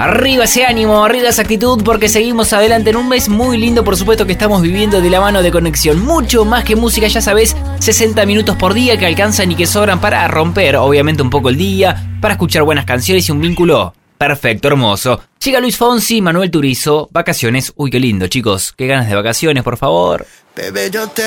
Arriba ese ánimo, arriba esa actitud, porque seguimos adelante en un mes muy lindo, por supuesto, que estamos viviendo de la mano de Conexión. Mucho más que música, ya sabés, 60 minutos por día que alcanzan y que sobran para romper, obviamente, un poco el día, para escuchar buenas canciones y un vínculo perfecto, hermoso. Llega Luis Fonsi, Manuel Turizo, vacaciones. Uy, qué lindo, chicos. Qué ganas de vacaciones, por favor. Bebé, yo te